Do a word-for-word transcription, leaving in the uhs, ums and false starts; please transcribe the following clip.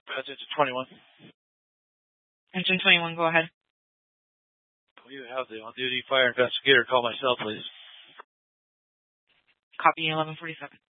That's engine twenty-one. Engine twenty-one, go ahead. You have the on-duty fire investigator. Call my cell, please. Copy eleven forty-seven.